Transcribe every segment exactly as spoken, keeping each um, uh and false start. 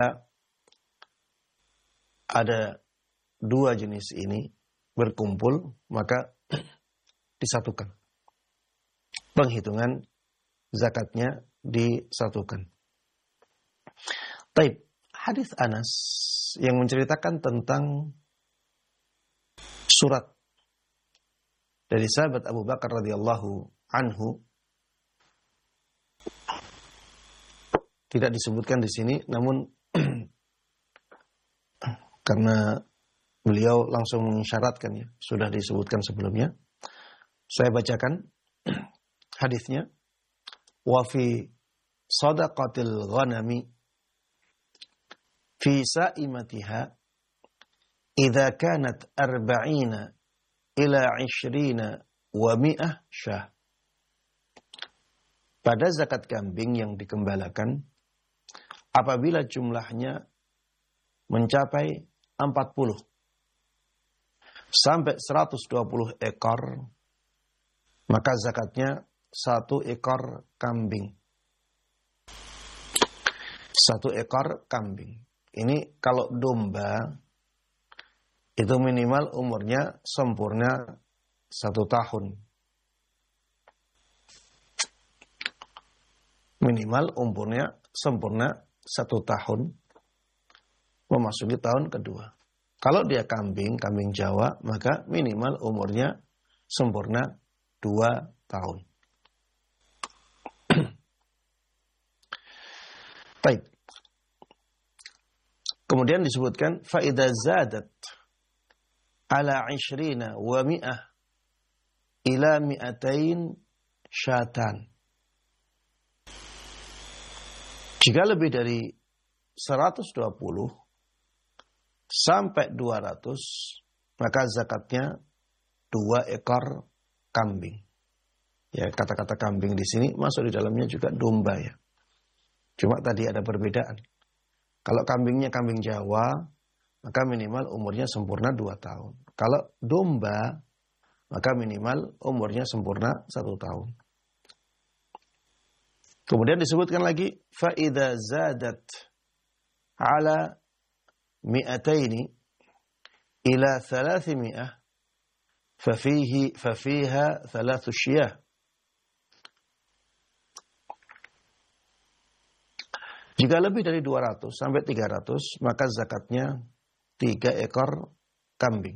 ada dua jenis ini berkumpul, maka disatukan. Penghitungan zakatnya disatukan. Taib, hadis Anas yang menceritakan tentang surat dari sahabat Abu Bakar radhiyallahu anhu tidak disebutkan di sini, namun karena beliau langsung mengisyaratkan ya, sudah disebutkan sebelumnya. Saya bacakan hadisnya. Wa fi sadaqatil ghanami fi sa'imatiha idza kanat arba'ina ila ishrina wa mi'ah syah. Pada zakat kambing yang dikembalakan, apabila jumlahnya mencapai empat puluh sampai seratus dua puluh ekor, maka zakatnya satu ekor kambing. Satu ekor kambing. Ini kalau domba itu minimal umurnya sempurna satu tahun. Minimal umurnya sempurna satu tahun, memasuki tahun kedua. Kalau dia kambing, kambing Jawa, maka minimal umurnya sempurna dua tahun. Baik. Kemudian disebutkan faida zadat ala ishrina wa mi'ah ila mi'atain syatan. Jika lebih dari seratus dua puluh sampai dua ratus, maka zakatnya dua ekor kambing. Ya, kata-kata kambing di sini masuk di dalamnya juga domba ya. Cuma tadi ada perbedaan. Kalau kambingnya kambing Jawa, maka minimal umurnya sempurna dua tahun. Kalau domba, maka minimal umurnya sempurna satu tahun. Kemudian disebutkan lagi faida zadat ala mi'ataini ila thalathimi'ah fafihi fafiha thalathu syiyah. Jika lebih dari dua ratus sampai tiga ratus, maka zakatnya tiga ekor kambing.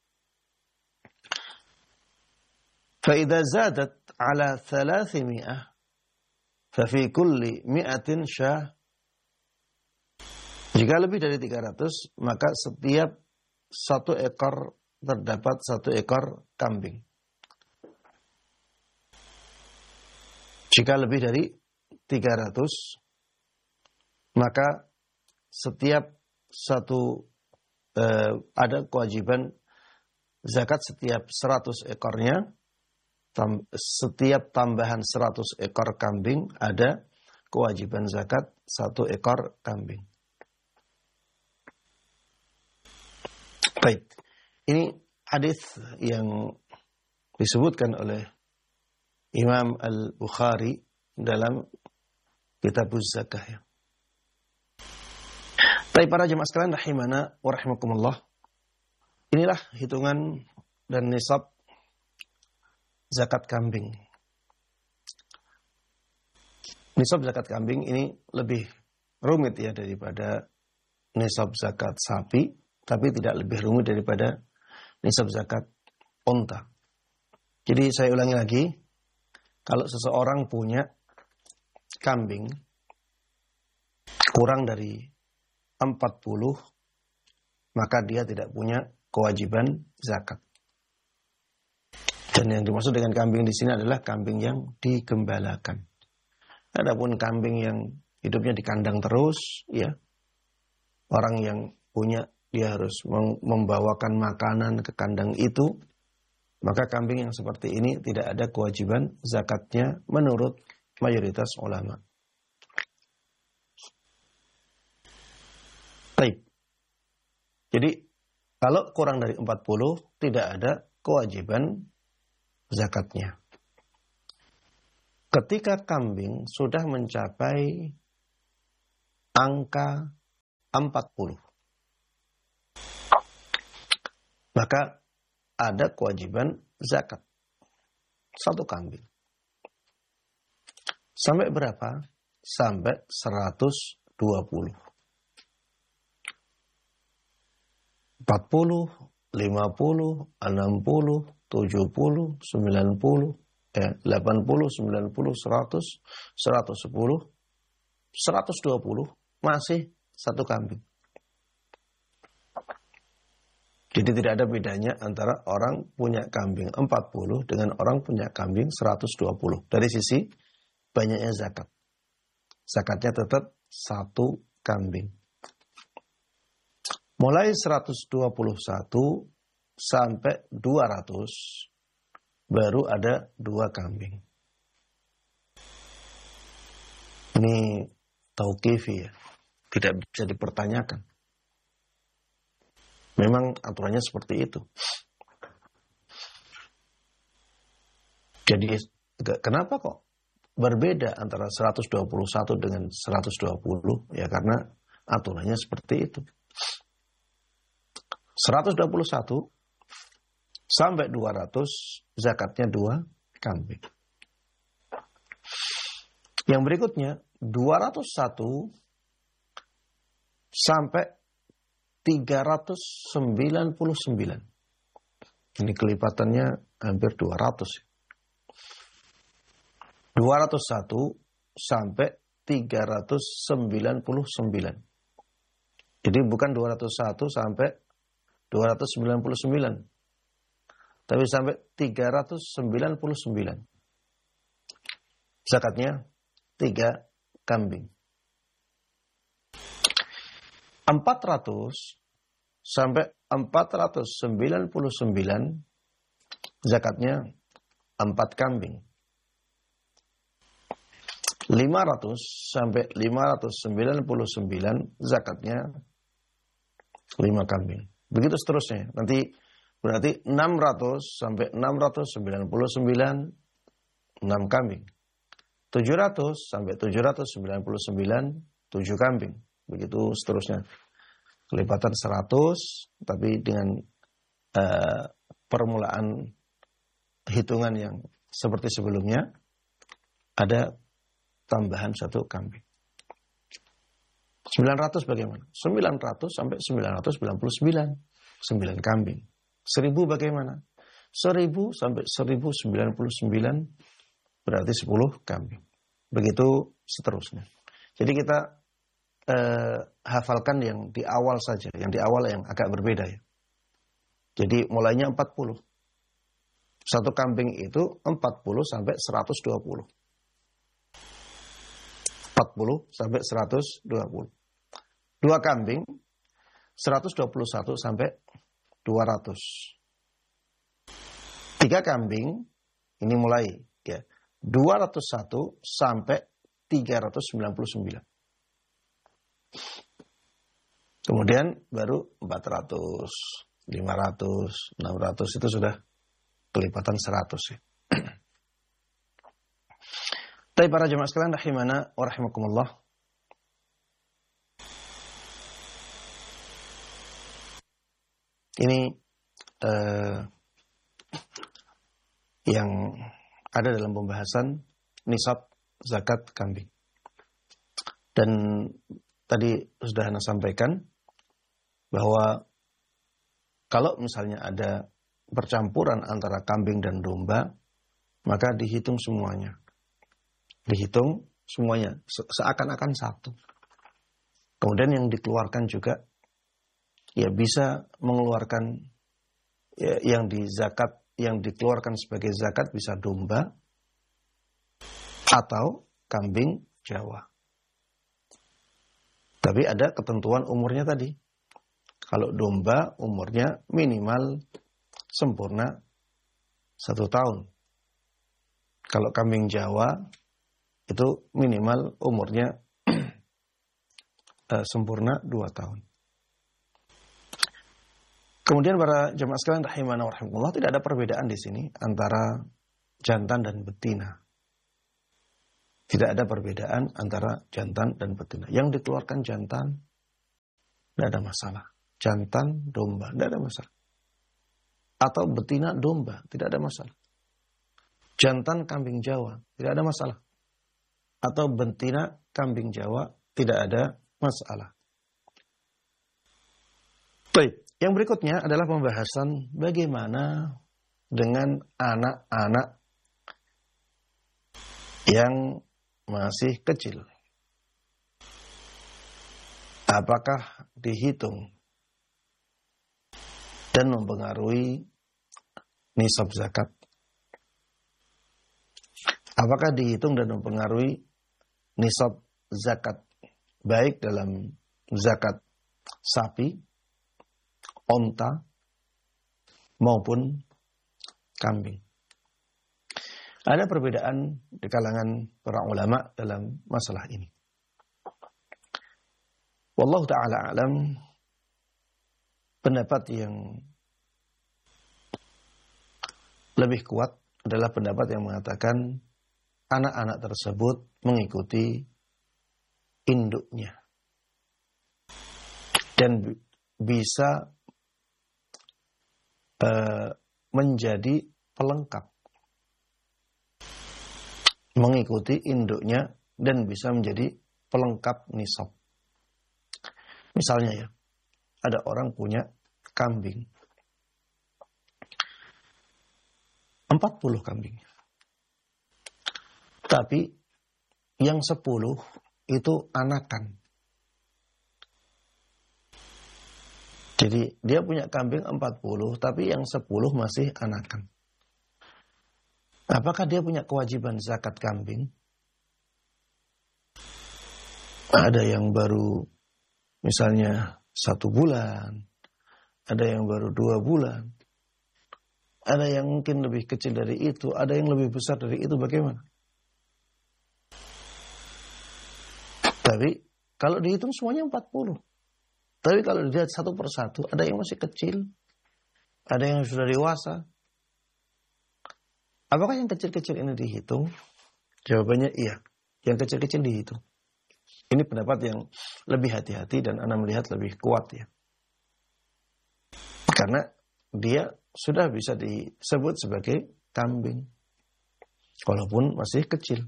Faida zadat ala thalathimi'ah fafi kulli mi'atin syah. Jika lebih dari tiga ratus, maka setiap satu ekor terdapat satu ekor kambing. Jika lebih dari tiga ratus, maka setiap satu eh, ada kewajiban zakat setiap seratus ekornya. Tam, setiap tambahan seratus ekor kambing ada kewajiban zakat satu ekor kambing. Baik, ini hadis yang disebutkan oleh Imam Al-Bukhari dalam Kitabuz Zakah. Ya. Baik para jemaah sekalian rahimana wa rahimakumullah. Inilah hitungan dan nisab zakat kambing. Nisab zakat kambing ini lebih rumit ya daripada nisab zakat sapi, tapi tidak lebih rumit daripada nisab zakat unta. Jadi saya ulangi lagi, kalau seseorang punya kambing kurang dari empat puluh, maka dia tidak punya kewajiban zakat. Dan yang dimaksud dengan kambing di sini adalah kambing yang digembalakan. Adapun kambing yang hidupnya di kandang terus, ya, orang yang punya dia harus membawakan makanan ke kandang itu, maka kambing yang seperti ini tidak ada kewajiban zakatnya menurut mayoritas ulama. Baik. Jadi kalau kurang dari empat puluh tidak ada kewajiban zakatnya. Ketika kambing sudah mencapai angka empat puluh. Maka ada kewajiban zakat. Satu kambing. Sampai berapa? Sampai seratus dua puluh. empat puluh, lima puluh, enam puluh, tujuh puluh, sembilan puluh, eh, delapan puluh, sembilan puluh, seratus, seratus sepuluh, seratus dua puluh, masih satu kambing. Jadi tidak ada bedanya antara orang punya kambing empat puluh dengan orang punya kambing seratus dua puluh. Dari sisi banyaknya zakat. Zakatnya tetap satu kambing. Mulai seratus dua puluh satu sampai dua ratus baru ada dua kambing. Ini tauqifi ya. Tidak bisa dipertanyakan. Memang aturannya seperti itu. Jadi kenapa kok berbeda antara seratus dua puluh satu dengan seratus dua puluh? Ya karena aturannya seperti itu. seratus dua puluh satu sampai dua ratus zakatnya dua kambing. Yang berikutnya dua ratus satu sampai tiga ratus sembilan puluh sembilan. Ini kelipatannya hampir dua ratus. dua ratus satu sampai tiga ratus sembilan puluh sembilan. Jadi bukan dua ratus satu sampai dua ratus sembilan puluh sembilan. Tapi sampai tiga ratus sembilan puluh sembilan. Zakatnya tiga kambing. empat ratus sampai empat ratus sembilan puluh sembilan zakatnya empat kambing. lima ratus sampai lima ratus sembilan puluh sembilan zakatnya lima kambing. Begitu seterusnya. Nanti berarti enam ratus sampai enam ratus sembilan puluh sembilan enam kambing. tujuh ratus sampai tujuh ratus sembilan puluh sembilan tujuh kambing. Begitu seterusnya. Kelipatan seratus tapi dengan uh, permulaan hitungan yang seperti sebelumnya ada tambahan satu kambing. sembilan ratus bagaimana? sembilan ratus sampai sembilan ratus sembilan puluh sembilan. sembilan kambing. seribu bagaimana? seribu sampai seribu sembilan puluh sembilan berarti sepuluh kambing. Begitu seterusnya. Jadi kita eh, hafalkan yang di awal saja. Yang di awal yang agak berbeda ya. Jadi mulainya empat puluh. Satu kambing itu empat puluh sampai seratus dua puluh. empat puluh sampai seratus dua puluh. Dua kambing seratus dua puluh satu sampai dua ratus. Tiga kambing ini mulai ya dua ratus satu sampai tiga ratus sembilan puluh sembilan. Kemudian baru empat ratus, lima ratus, enam ratus itu sudah kelipatan seratus ya. Tapi para jemaah sekalian rahimana wa rahimakumullah. Ini eh, yang ada dalam pembahasan nisab zakat kambing. Dan tadi sudah Anda sampaikan bahwa kalau misalnya ada percampuran antara kambing dan domba, maka dihitung semuanya. Dihitung semuanya seakan-akan satu. Kemudian yang dikeluarkan juga ya bisa mengeluarkan ya, yang di zakat yang dikeluarkan sebagai zakat bisa domba atau kambing Jawa. Tapi ada ketentuan umurnya tadi. Kalau domba umurnya minimal sempurna satu tahun. Kalau kambing Jawa itu minimal umurnya uh, sempurna dua tahun. Kemudian para jemaah sekalian rahimana wa rahimakumullah, tidak ada perbedaan di sini antara jantan dan betina. Tidak ada perbedaan antara jantan dan betina. Yang dikeluarkan jantan tidak ada masalah. Jantan domba, tidak ada masalah. Atau betina domba, tidak ada masalah. Jantan kambing Jawa, tidak ada masalah. Atau betina kambing Jawa, tidak ada masalah. Baik, yang berikutnya adalah pembahasan bagaimana dengan anak-anak yang masih kecil. Apakah dihitung dan mempengaruhi nisab zakat? Apakah dihitung dan mempengaruhi nisab zakat, baik dalam zakat sapi, onta, maupun kambing? Ada perbedaan di kalangan para ulama dalam masalah ini. Wallahu ta'ala alam, pendapat yang lebih kuat adalah pendapat yang mengatakan anak-anak tersebut mengikuti induknya dan bisa uh, menjadi pelengkap, mengikuti induknya dan bisa menjadi pelengkap nisab. Misalnya ya, ada orang punya kambing, empat puluh kambing. Tapi yang sepuluh itu anakan. Jadi dia punya kambing empat puluh, tapi yang sepuluh masih anakan. Apakah dia punya kewajiban zakat kambing? Ada yang baru misalnya satu bulan, ada yang baru dua bulan, ada yang mungkin lebih kecil dari itu, ada yang lebih besar dari itu, bagaimana? Tapi kalau dihitung semuanya empat puluh. Tapi kalau dilihat satu persatu, ada yang masih kecil, ada yang sudah dewasa. Apakah yang kecil-kecil ini dihitung? Jawabannya iya, yang kecil-kecil dihitung. Ini pendapat yang lebih hati-hati dan Anda melihat lebih kuat ya. Karena dia sudah bisa disebut sebagai kambing, walaupun masih kecil.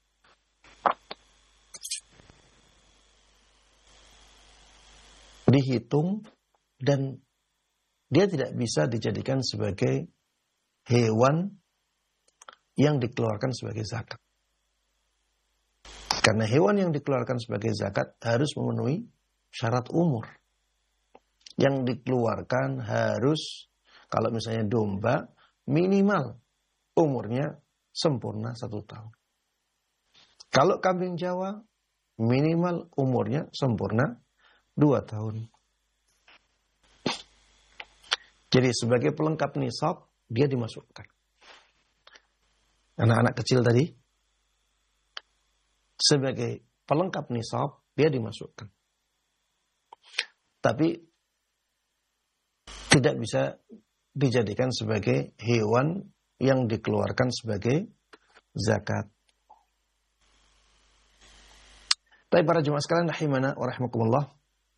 Dihitung dan dia tidak bisa dijadikan sebagai hewan yang dikeluarkan sebagai zakat. Karena hewan yang dikeluarkan sebagai zakat harus memenuhi syarat umur. Yang dikeluarkan harus, kalau misalnya domba, minimal umurnya sempurna satu tahun. Kalau kambing Jawa, minimal umurnya sempurna dua tahun. Jadi sebagai pelengkap nisab, dia dimasukkan. Anak-anak kecil tadi, sebagai pelengkap nisab, dia dimasukkan. Tapi tidak bisa dijadikan sebagai hewan yang dikeluarkan sebagai zakat. Tapi para jemaah sekalian rahimana wa rahimakumullah,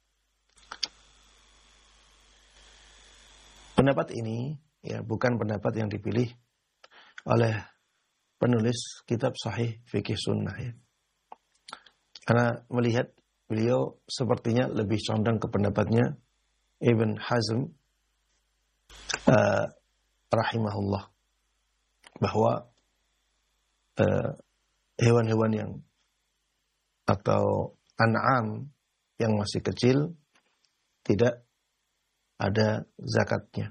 pendapat ini ya bukan pendapat yang dipilih oleh penulis kitab Sahih Fikih Sunnah ya. Karena melihat beliau sepertinya lebih condong ke pendapatnya Ibn Hazm uh, rahimahullah, bahwa uh, hewan-hewan yang atau an'am yang masih kecil tidak ada zakatnya.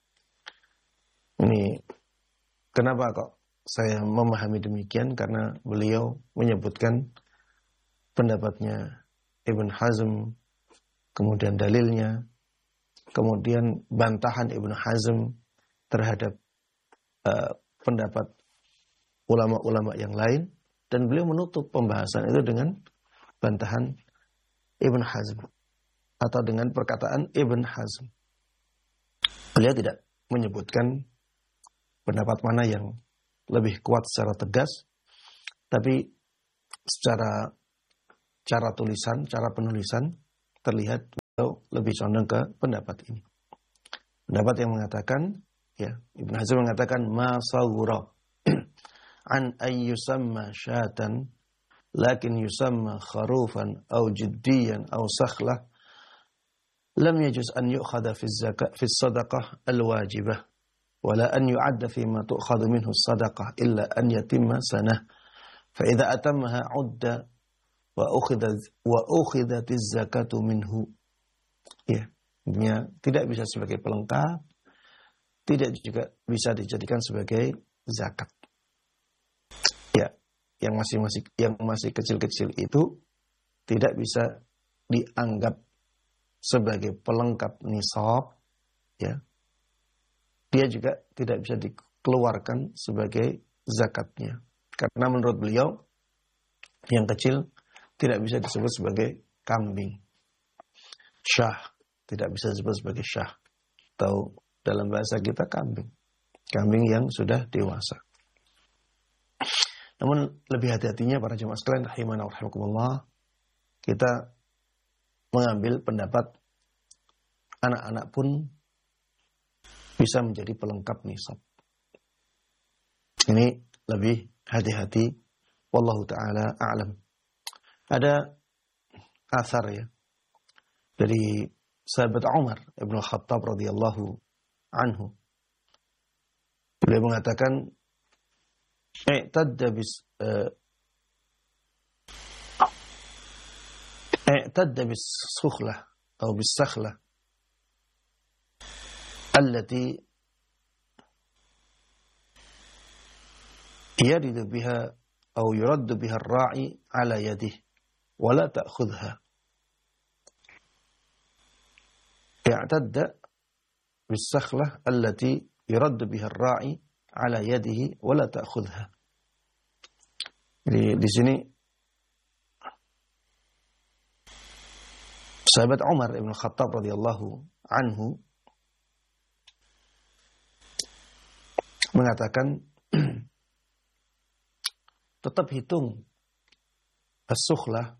Ini kenapa kok saya memahami demikian? Karena beliau menyebutkan pendapatnya Ibn Hazm, kemudian dalilnya, kemudian bantahan Ibn Hazm terhadap uh, pendapat ulama-ulama yang lain, dan beliau menutup pembahasan itu dengan bantahan Ibn Hazm atau dengan perkataan Ibn Hazm. Beliau tidak menyebutkan pendapat mana yang lebih kuat secara tegas, tapi secara cara tulisan, cara penulisan terlihat lebih condong ke pendapat ini. Pendapat yang mengatakan, ya, Ibnu Hazm mengatakan ma sawra an ay yusamma syatan lakin yusamma kharufan aw jiddiyan aw sakhlah lam yajuz an yu'khadha fi zakat fi sadaqah al-wajibah wala an yu'adda fi ma tu'khadhu minhu as-sadaqah illa an yatimma sanah fa idza atammaha 'udda wa ukhidha wa ukhidat az-zakatu minhu. Ya, artinya tidak bisa sebagai pelengkap, tidak juga bisa dijadikan sebagai zakat. Ya, yang masih masih yang masih kecil-kecil itu tidak bisa dianggap sebagai pelengkap nisab, ya. Dia juga tidak bisa dikeluarkan sebagai zakatnya. Karena menurut beliau yang kecil tidak bisa disebut sebagai kambing. Syah tidak bisa disebut sebagai syah. Atau dalam bahasa kita kambing. Kambing yang sudah dewasa. Namun lebih hati-hatinya para jemaah sekalian rahimana wa rahimakumullah, kita mengambil pendapat anak-anak pun bisa menjadi pelengkap nisab. Ini lebih hati-hati. Wallahu ta'ala a'lam. Ada asar ya dari sahabat Umar Ibn Khattab radhiyallahu anhu. Beliau mengatakan i'tadda bis uh, i'tadda bis sukhlah atau bis sakhlah allati yaridu biha atau yuraddu biha ar-ra'i ala yadihi wa la ta'khudha. i'tadda bis sakhlah allati yuraddu biha ar-ra'i ala yadihi wa la ta'khudha. Jadi di sini sahabat Umar Ibn Khattab radhiyallahu anhu mengatakan tetap hitung as-sukhlah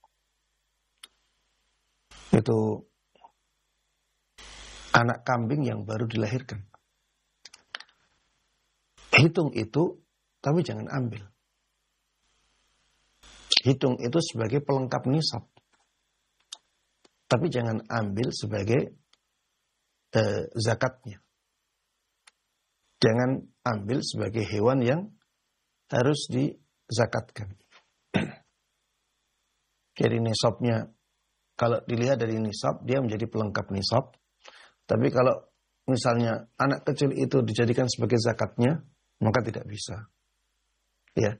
itu anak kambing yang baru dilahirkan. Hitung itu, tapi jangan ambil. Hitung itu sebagai pelengkap nisab. Tapi jangan ambil sebagai eh, zakatnya. Jangan ambil sebagai hewan yang harus dizakatkan. Jadi nisabnya, kalau dilihat dari nisab, dia menjadi pelengkap nisab. Tapi kalau misalnya anak kecil itu dijadikan sebagai zakatnya, maka tidak bisa. Ya.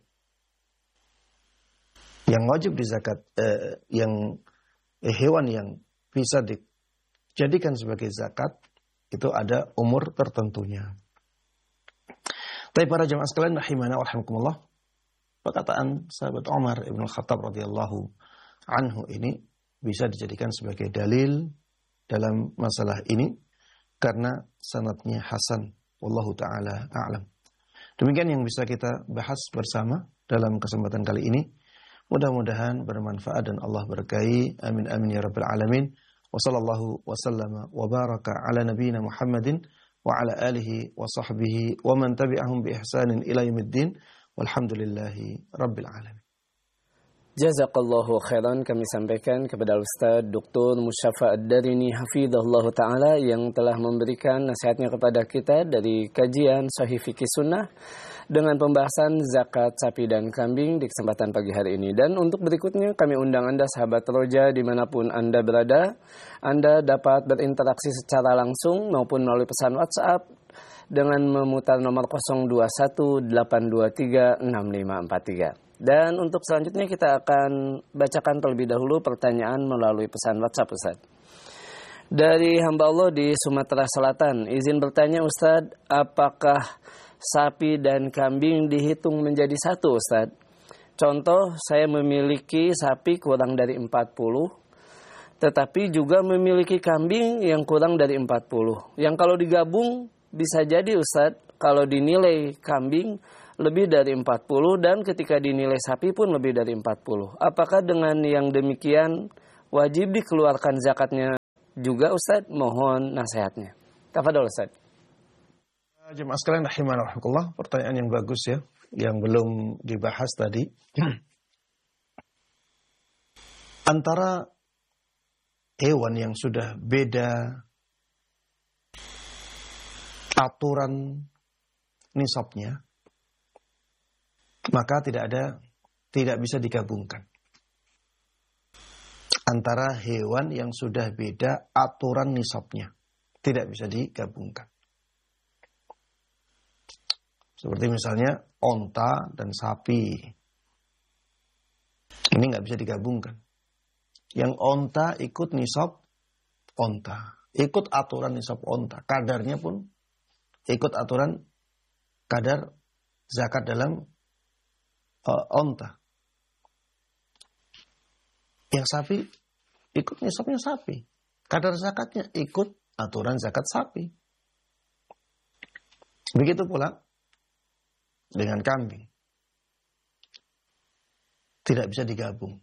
Yang wajib dizakat, eh, yang eh, hewan yang bisa dijadikan sebagai zakat, itu ada umur tertentunya. Tapi para jemaah sekalian rahimana wa rahimakumullah, perkataan sahabat Umar Ibn Khattab radhiyallahu anhu ini bisa dijadikan sebagai dalil dalam masalah ini karena sanadnya hasan. Wallahu ta'ala a'lam. Demikian yang bisa kita bahas bersama dalam kesempatan kali ini. Mudah-mudahan bermanfaat dan Allah berkahi. Amin amin ya rabbal alamin. Wa sallallahu wa sallama wa baraka ala nabiyyina Muhammadin wa ala alihi wa sahbihi wa man tabi'ahum bi ihsanin ila yaumiddin. Walhamdulillahi rabbil alamin. Jazakallahu khairan, kami sampaikan kepada Ustaz Doktor Musyafa Ad-Darini hafizahullah ta'ala yang telah memberikan nasihatnya kepada kita dari kajian Sahih Fikih Sunnah dengan pembahasan zakat sapi dan kambing di kesempatan pagi hari ini. Dan untuk berikutnya kami undang Anda sahabat Roja dimanapun Anda berada, Anda dapat berinteraksi secara langsung maupun melalui pesan WhatsApp dengan memutar nomor nol dua satu delapan dua tiga enam lima empat tiga. Dan untuk selanjutnya kita akan bacakan terlebih dahulu pertanyaan melalui pesan WhatsApp Ustaz. Dari hamba Allah di Sumatera Selatan, izin bertanya Ustaz, apakah sapi dan kambing dihitung menjadi satu Ustaz? Contoh, saya memiliki sapi kurang dari empat puluh, tetapi juga memiliki kambing yang kurang dari empat puluh. Yang kalau digabung bisa jadi Ustaz, kalau dinilai kambing lebih dari empat puluh dan ketika dinilai sapi pun lebih dari empat puluh. Apakah dengan yang demikian wajib dikeluarkan zakatnya juga Ustaz mohon nasihatnya. Tafadhol Ustaz. Jemaah sekalian rahimanallah, pertanyaan yang bagus ya, yang belum dibahas tadi. Antara hewan yang sudah beda aturan nisabnya, maka tidak ada, tidak bisa digabungkan. Antara hewan yang sudah beda aturan nisabnya, tidak bisa digabungkan. Seperti misalnya onta dan sapi. Ini nggak bisa digabungkan. Yang onta ikut nisab onta, ikut aturan nisab onta, kadarnya pun ikut aturan kadar zakat dalam uh, onta. Yang sapi ikut nisabnya sapi, kadar zakatnya ikut aturan zakat sapi. Begitu pula dengan kambing, tidak bisa digabung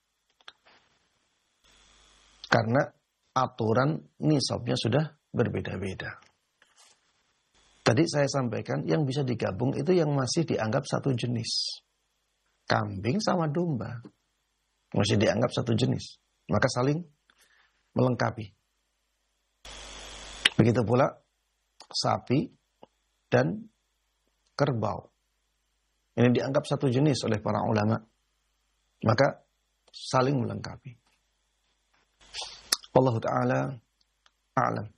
karena aturan nisabnya sudah berbeda-beda. Tadi saya sampaikan yang bisa digabung itu yang masih dianggap satu jenis. Kambing sama domba masih dianggap satu jenis, maka saling melengkapi. Begitu pula sapi dan kerbau. Ini dianggap satu jenis oleh para ulama, maka saling melengkapi. Wallahu ta'ala a'lam.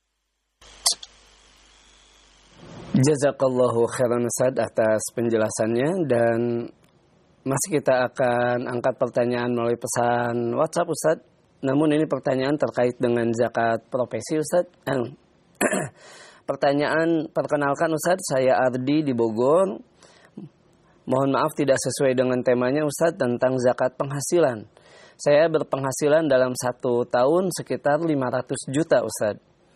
Jazakallahu khairan Ustaz atas penjelasannya, dan masih kita akan angkat pertanyaan melalui pesan WhatsApp Ustaz. Namun ini pertanyaan terkait dengan zakat profesi Ustaz. Pertanyaan, perkenalkan Ustaz, saya Ardi di Bogor. Mohon maaf tidak sesuai dengan temanya Ustaz tentang zakat penghasilan. Saya berpenghasilan dalam satu tahun sekitar lima ratus juta Ustaz.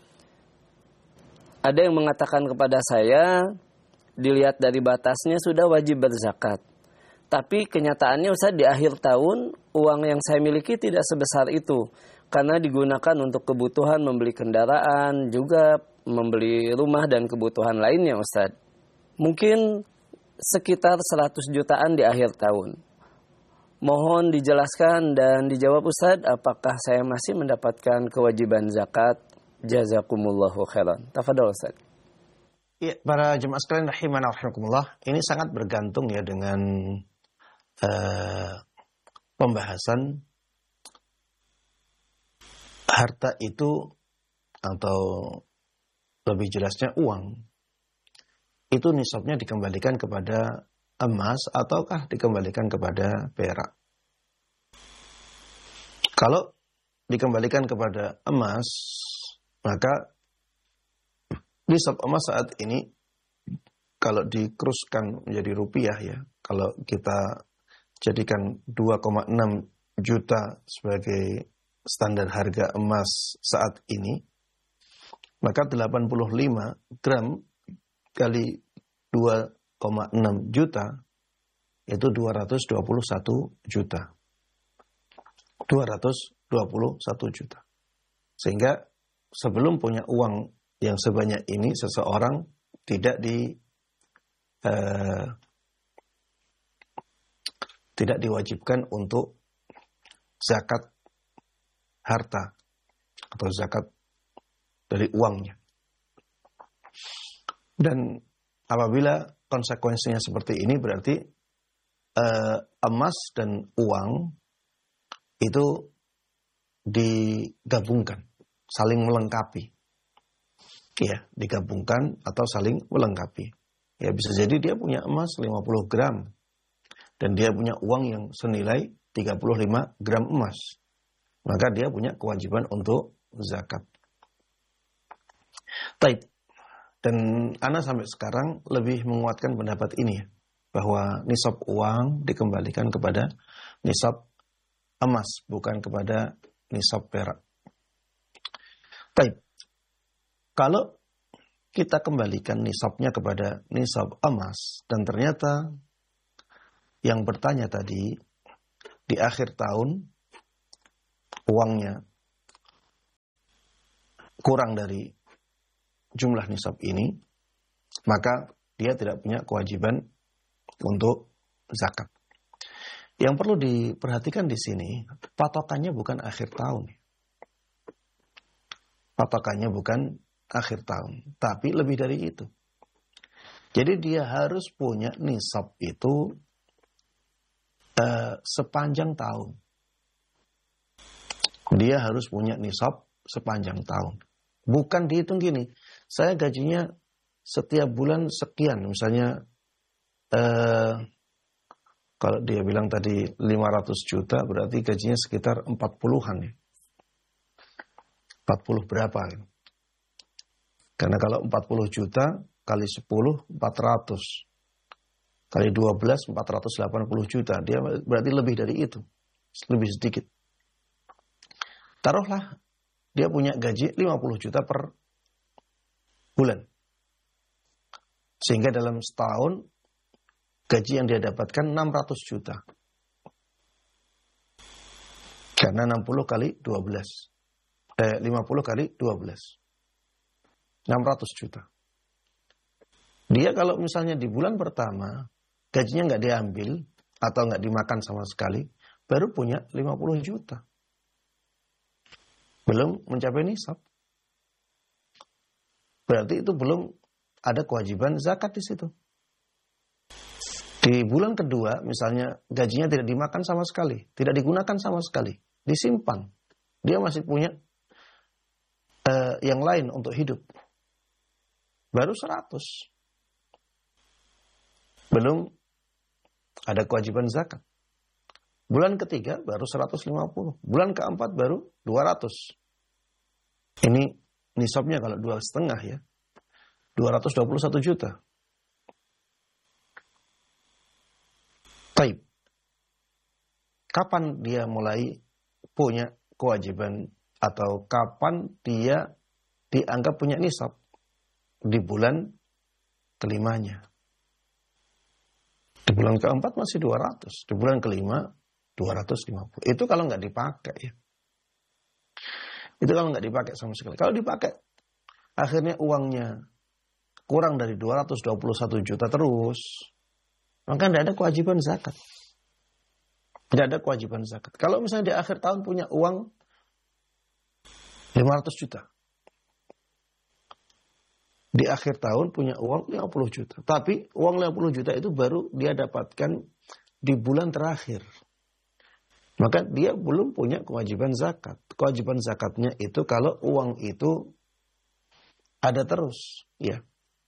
Ada yang mengatakan kepada saya, dilihat dari batasnya sudah wajib berzakat. Tapi kenyataannya Ustaz di akhir tahun uang yang saya miliki tidak sebesar itu. Karena digunakan untuk kebutuhan membeli kendaraan, juga membeli rumah dan kebutuhan lainnya Ustaz. Mungkin sekitar seratus jutaan di akhir tahun. Mohon dijelaskan dan dijawab Ustaz, apakah saya masih mendapatkan kewajiban zakat? Jazakumullahu khairan. Tafadhol Ustaz. Ya, para jemaah sekalian rahimana rahimakumullah, ini sangat bergantung ya dengan uh, pembahasan harta itu, atau lebih jelasnya uang. Itu nisabnya dikembalikan kepada emas ataukah dikembalikan kepada perak. Kalau dikembalikan kepada emas, maka nisab emas saat ini kalau dikuruskan menjadi rupiah ya, kalau kita jadikan dua koma enam juta sebagai standar harga emas saat ini, maka delapan puluh lima gram kali dua koma enam juta itu dua ratus dua puluh satu juta. dua ratus dua puluh satu juta. Sehingga sebelum punya uang yang sebanyak ini, seseorang tidak di eh, tidak diwajibkan untuk zakat harta atau zakat dari uangnya. Dan apabila konsekuensinya seperti ini, berarti eh, emas dan uang itu digabungkan, saling melengkapi. Ya, digabungkan atau saling melengkapi. Ya, bisa jadi dia punya emas lima puluh gram dan dia punya uang yang senilai tiga puluh lima gram emas. Maka dia punya kewajiban untuk zakat. Taib. Dan ana sampai sekarang lebih menguatkan pendapat ini, bahwa nisab uang dikembalikan kepada nisab emas, bukan kepada nisab perak. Taib. Kalau kita kembalikan nisabnya kepada nisab emas, dan ternyata yang bertanya tadi di akhir tahun uangnya kurang dari jumlah nisab ini, maka dia tidak punya kewajiban untuk zakat. Yang perlu diperhatikan di sini, patokannya bukan akhir tahun. Patokannya bukan akhir tahun, tapi lebih dari itu. Jadi dia harus punya nisab itu uh, sepanjang tahun. Dia harus punya nisab sepanjang tahun. Bukan dihitung gini, saya gajinya setiap bulan sekian, misalnya uh, kalau dia bilang tadi lima ratus juta, berarti gajinya sekitar empat puluhan ya. empat puluh berapa? Ya? Karena kalau empat puluh juta kali sepuluh, empat ratus. Kali dua belas, empat ratus delapan puluh juta. Dia berarti lebih dari itu. Lebih sedikit. Taruhlah dia punya gaji lima puluh juta per bulan. Sehingga dalam setahun gaji yang dia dapatkan enam ratus juta. Karena enam puluh kali dua belas. Eh, lima puluh kali dua belas. enam ratus juta. Dia kalau misalnya di bulan pertama gajinya nggak diambil atau nggak dimakan sama sekali, baru punya lima puluh juta. Belum mencapai nisab. Berarti itu belum ada kewajiban zakat di situ. Di bulan kedua, misalnya gajinya tidak dimakan sama sekali, tidak digunakan sama sekali, disimpan. Dia masih punya uh, yang lain untuk hidup. Baru seratus. Belum ada kewajiban zakat. Bulan ketiga baru seratus lima puluh. Bulan keempat baru dua ratus. Ini nisabnya kalau dua setengah ya. dua ratus dua puluh satu juta. Taib. Kapan dia mulai punya kewajiban atau kapan dia dianggap punya nisab? Di bulan kelimanya. Di bulan keempat masih dua ratus. Di bulan kelima dua ratus lima puluh. Itu kalau nggak dipakai ya. Itu kalau nggak dipakai sama sekali. Kalau dipakai, akhirnya uangnya kurang dari dua ratus dua puluh satu juta terus, maka tidak ada kewajiban zakat. Tidak ada kewajiban zakat. Kalau misalnya di akhir tahun punya uang lima ratus juta. Di akhir tahun punya uang lima puluh juta. Tapi uang lima puluh juta itu baru dia dapatkan di bulan terakhir. Maka dia belum punya kewajiban zakat. Kewajiban zakatnya itu kalau uang itu ada terus. Ya.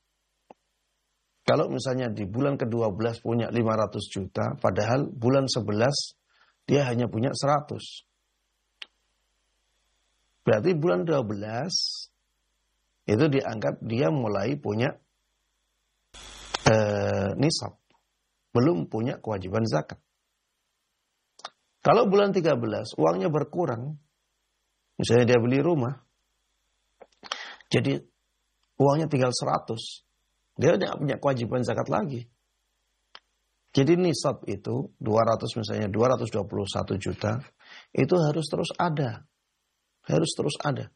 Kalau misalnya di bulan ke dua belas punya lima ratus juta, padahal bulan sebelas dia hanya punya seratus. Berarti bulan dua belas itu dianggap dia mulai punya eh, nisab. Belum punya kewajiban zakat. Kalau bulan tiga belas uangnya berkurang, misalnya dia beli rumah, jadi uangnya tinggal seratus, dia tidak punya kewajiban zakat lagi. Jadi nisab itu dua ratus misalnya dua ratus dua puluh satu juta, itu harus terus ada. Harus terus ada.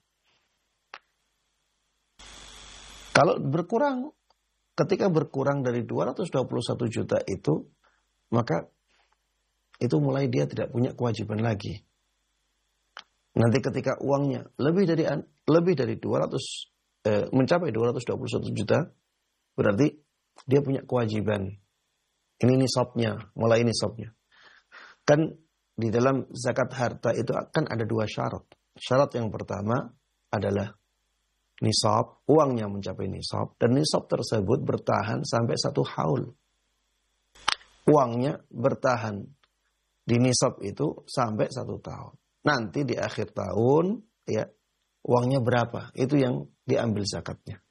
Kalau berkurang, ketika berkurang dari dua ratus dua puluh satu juta itu, maka itu mulai dia tidak punya kewajiban lagi. Nanti ketika uangnya lebih dari lebih dari dua ratus eh, mencapai dua ratus dua puluh satu juta, berarti dia punya kewajiban. Ini nisabnya, mulai nisabnya. Kan di dalam zakat harta itu akan ada dua syarat. Syarat yang pertama adalah nisab, uangnya mencapai nisab, dan nisab tersebut bertahan sampai satu haul. Uangnya bertahan di nisab itu sampai satu tahun. Nanti di akhir tahun, ya uangnya berapa? Itu yang diambil zakatnya.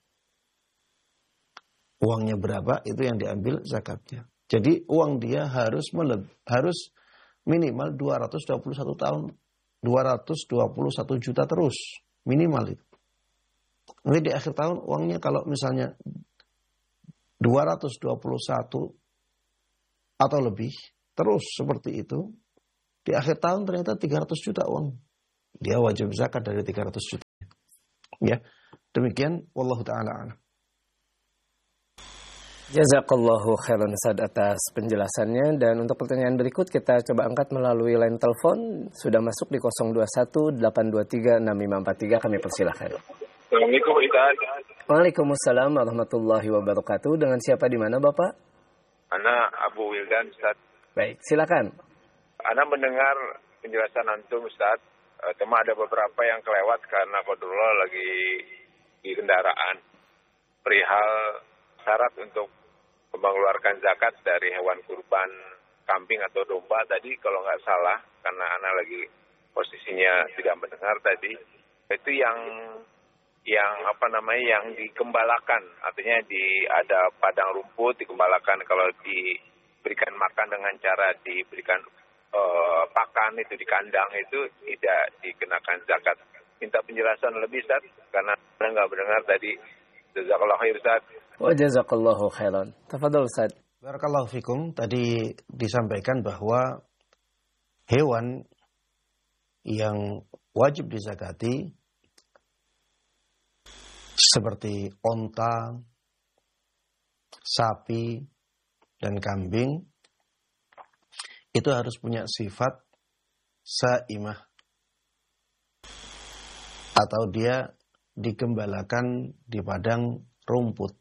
Uangnya berapa? Itu yang diambil zakatnya. Jadi uang dia harus meleb, harus minimal dua ratus dua puluh satu tahun, dua ratus dua puluh satu juta terus minimal itu. Nanti di akhir tahun uangnya kalau misalnya dua ratus dua puluh satu atau lebih, terus seperti itu, di akhir tahun ternyata tiga ratus juta uang. Dia wajib zakat dari tiga ratus juta. Ya, demikian wallahu taala a'lam. Jazakallahu khairan Ustaz atas penjelasannya, dan untuk pertanyaan berikut kita coba angkat melalui line telepon. Sudah masuk di nol dua satu delapan dua tiga enam lima empat tiga, kami persilahkan. Assalamualaikum Ustaz. Waalaikumsalam warahmatullahi wabarakatuh. Dengan siapa di mana Bapak? Ana Abu Wildan Ustaz. Baik, silakan. Ana mendengar penjelasan antum Ustaz. E, cuma ada beberapa yang kelewat karena qadarullah lagi di kendaraan. Perihal syarat untuk mengeluarkan zakat dari hewan kurban kambing atau domba tadi kalau nggak salah, karena Ana lagi posisinya tidak mendengar tadi, itu yang yang apa namanya yang dikembalakan, artinya di ada padang rumput dikembalakan, kalau diberikan makan dengan cara diberikan uh, pakan itu di kandang itu tidak dikenakan zakat. Minta penjelasan lebih Ustaz karena Ana nggak mendengar tadi. Jazakallahu khair Ustaz. Wa jazakallahu khairan. Tafadhol Ustaz. Barakallahu fikum. Tadi disampaikan bahwa hewan yang wajib dizakati seperti onta, sapi, dan kambing itu harus punya sifat saimah, atau dia digembalakan di padang rumput.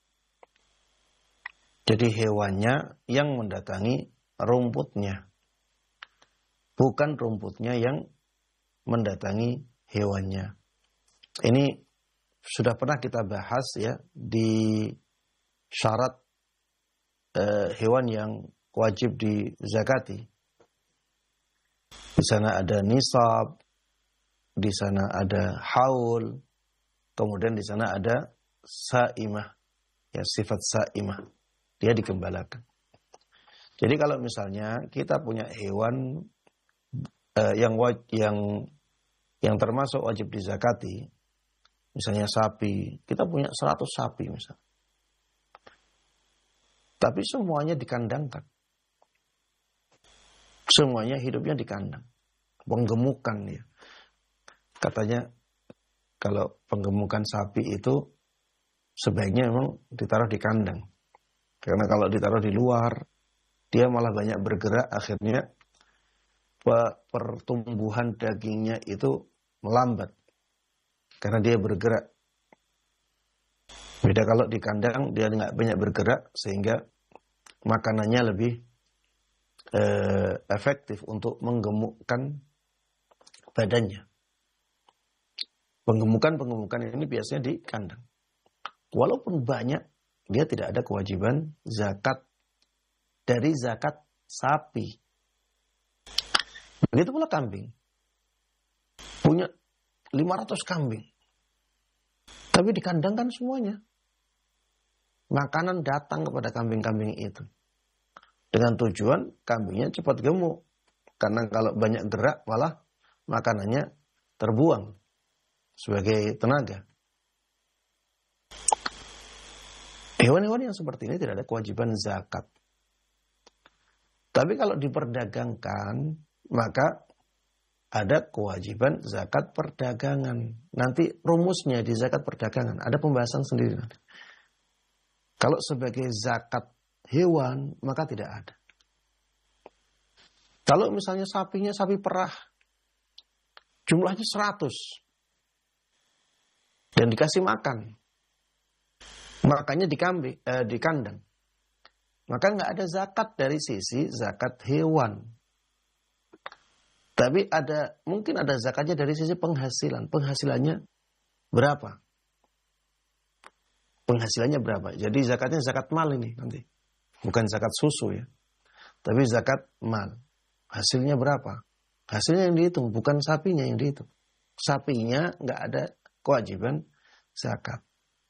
Jadi hewannya yang mendatangi rumputnya, bukan rumputnya yang mendatangi hewannya. Ini sudah pernah kita bahas ya di syarat eh, hewan yang wajib dizakati. Di sana ada nisab, di sana ada haul, kemudian di sana ada saimah, ya sifat saimah, dia dikembalakan. Jadi kalau misalnya kita punya hewan eh, yang yang yang termasuk wajib dizakati, misalnya sapi, kita punya seratus sapi misalnya, tapi semuanya dikandangkan, semuanya hidupnya di kandang, penggemukan ya. Katanya kalau penggemukan sapi itu sebaiknya memang ditaruh di kandang. Karena kalau ditaruh di luar, dia malah banyak bergerak, akhirnya pertumbuhan dagingnya itu melambat. Karena dia bergerak. Beda kalau di kandang, dia nggak banyak bergerak, sehingga makanannya lebih eh, efektif untuk menggemukkan badannya. Penggemukan-penggemukan ini biasanya di kandang. Walaupun banyak, dia tidak ada kewajiban zakat dari zakat sapi. Begitu pula kambing. Punya lima ratus kambing. Tapi dikandangkan semuanya. Makanan datang kepada kambing-kambing itu. Dengan tujuan kambingnya cepat gemuk. Karena kalau banyak gerak malah makanannya terbuang sebagai tenaga. Hewan-hewan yang seperti ini tidak ada kewajiban zakat. Tapi kalau diperdagangkan, maka ada kewajiban zakat perdagangan. Nanti rumusnya di zakat perdagangan, ada pembahasan sendiri nanti. Kalau sebagai zakat hewan, maka tidak ada. Kalau misalnya sapinya sapi perah, jumlahnya seratus, dan dikasih makan, makanya di kambing, eh, di kandang, maka nggak ada zakat dari sisi zakat hewan. Tapi ada, mungkin ada zakatnya dari sisi penghasilan. Penghasilannya berapa? Penghasilannya berapa? Jadi zakatnya zakat mal ini nanti, bukan zakat susu ya, tapi zakat mal. Hasilnya berapa? Hasilnya yang dihitung, bukan sapinya yang dihitung. Sapinya nggak ada kewajiban zakat.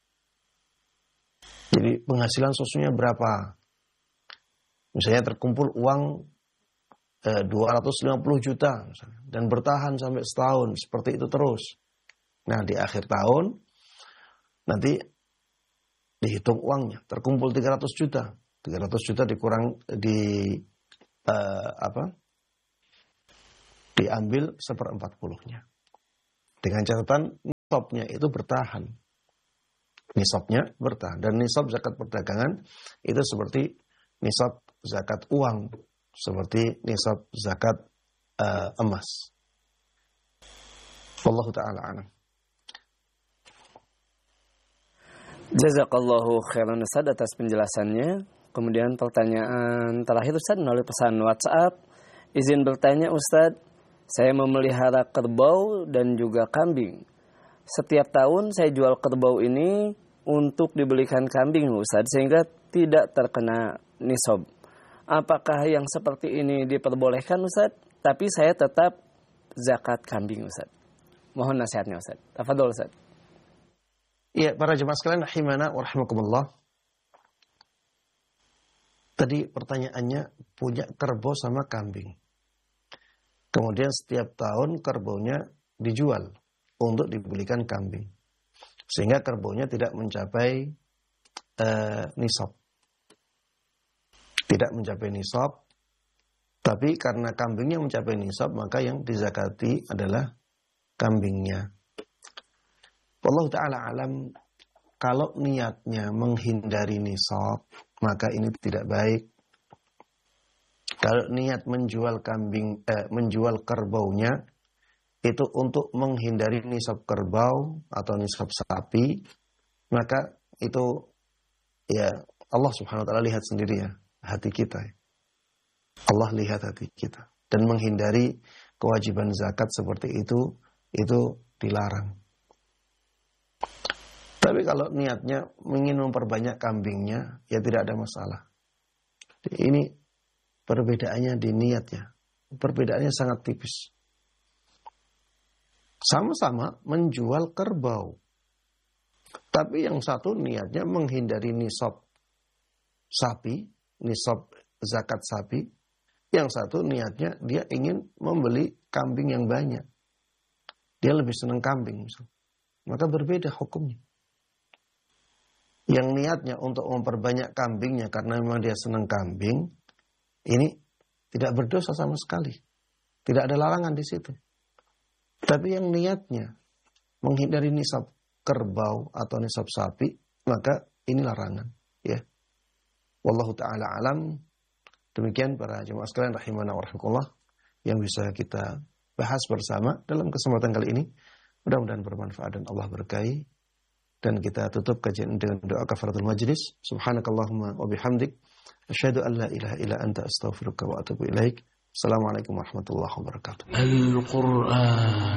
Jadi penghasilan susunya berapa? Misalnya terkumpul uang eh, dua ratus lima puluh juta misalnya, dan bertahan sampai setahun, seperti itu terus. Nah di akhir tahun nanti dihitung uangnya, terkumpul tiga ratus juta. tiga ratus juta dikurang di eh, apa? Diambil seperempat puluhnya. Dengan catatan nisabnya itu bertahan. Nisabnya bertahan. Dan nisab zakat perdagangan itu seperti nisab zakat uang, seperti nisab zakat uh, emas. Wallahu ta'ala a'lam. Jazakallahu khairan Ustaz atas penjelasannya. Kemudian pertanyaan terakhir Ustaz melalui pesan WhatsApp. Izin bertanya Ustaz, saya memelihara kerbau dan juga kambing. Setiap tahun saya jual kerbau ini untuk dibelikan kambing Ustaz, sehingga tidak terkena nisab. Apakah yang seperti ini diperbolehkan Ustaz? Tapi saya tetap zakat kambing Ustaz. Mohon nasihatnya Ustaz. Tafadhol Ustaz. Iya, para jemaah sekalian rahimana wa rahimakumullah. Tadi pertanyaannya punya kerbau sama kambing. Kemudian setiap tahun kerbaunya dijual untuk dibelikan kambing. Sehingga kerbaunya tidak mencapai uh, nisab. Tidak mencapai nisab. Tapi karena kambingnya mencapai nisab, maka yang dizakati adalah kambingnya. Wallahu ta'ala alam, kalau niatnya menghindari nisab, maka ini tidak baik. Kalau niat menjual kambing, eh, menjual kerbaunya, itu untuk menghindari nisab kerbau atau nisab sapi, maka itu ya Allah subhanahu wa ta'ala lihat sendiri ya, hati kita. Allah lihat hati kita. Dan menghindari kewajiban zakat seperti itu, itu dilarang. Tapi kalau niatnya ingin memperbanyak kambingnya, ya tidak ada masalah. Ini perbedaannya di niatnya. Perbedaannya sangat tipis. Sama-sama menjual kerbau. Tapi yang satu niatnya menghindari nisab sapi, nisab zakat sapi. Yang satu niatnya dia ingin membeli kambing yang banyak. Dia lebih senang kambing misalnya. Maka berbeda hukumnya. Yang niatnya untuk memperbanyak kambingnya karena memang dia senang kambing, ini tidak berdosa sama sekali. Tidak ada larangan di situ. Tapi yang niatnya menghindari nisab kerbau atau nisab sapi, maka ini larangan. Ya. Wallahu ta'ala alam. Demikian para jemaah sekalian rahimana wa rahimakumullah yang bisa kita bahas bersama dalam kesempatan kali ini. Mudah-mudahan bermanfaat dan Allah berkahi. Dan kita tutup kajian dengan doa kafaratul majlis. Subhanakallahumma wa bihamdik. Asyhadu an la ilaha illa anta astaghfiruka wa atubu ilaik. Assalamualaikum warahmatullahi wabarakatuh. Al-Quran.